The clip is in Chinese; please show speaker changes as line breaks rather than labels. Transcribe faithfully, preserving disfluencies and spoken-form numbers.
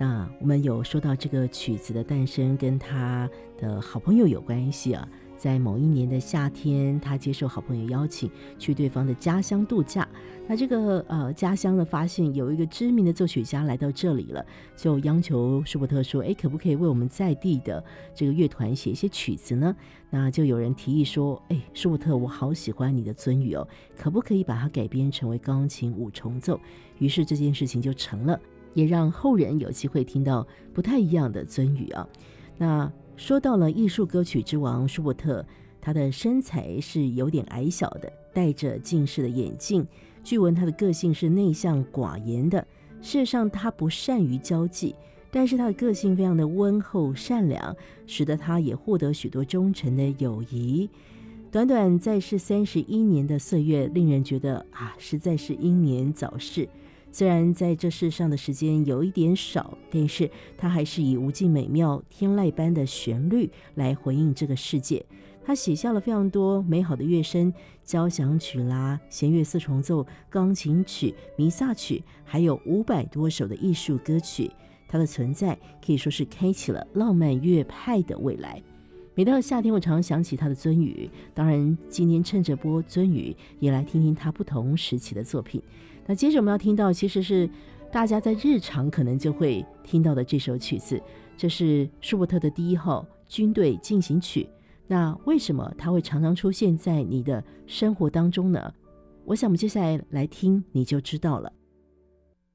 那我们有说到这个曲子的诞生跟他的好朋友有关系啊。在某一年的夏天，他接受好朋友邀请去对方的家乡度假。那这个呃家乡呢，发现有一个知名的作曲家来到这里了，就央求舒伯特说：“哎，可不可以为我们在地的这个乐团写一些曲子呢？”那就有人提议说：“哎，舒伯特，我好喜欢你的尊语哦，可不可以把它改编成为钢琴五重奏？”于是这件事情就成了，也让后人有机会听到不太一样的尊语啊。那说到了艺术歌曲之王舒伯特，他的身材是有点矮小的，戴着近视的眼镜。据闻他的个性是内向寡言的，事实上他不善于交际，但是他的个性非常的温厚善良，使得他也获得许多忠诚的友谊。短短在世三十一年的岁月，令人觉得啊，实在是英年早逝。虽然在这世上的时间有一点少，但是他还是以无尽美妙天籁般的旋律来回应这个世界。他写下了非常多美好的乐声，交响曲啦、弦乐四重奏、钢琴曲、弥撒曲，还有五百多首的艺术歌曲。他的存在可以说是开启了浪漫乐派的未来。每到夏天，我常常想起他的尊语。当然，今天趁着播尊语，也来听听他不同时期的作品。那接着我们要听到，其实是大家在日常可能就会听到的这首曲子，这是舒伯特的第一号军队进行曲。那为什么它会常常出现在你的生活当中呢？我想我们接下来来听，你就知道了。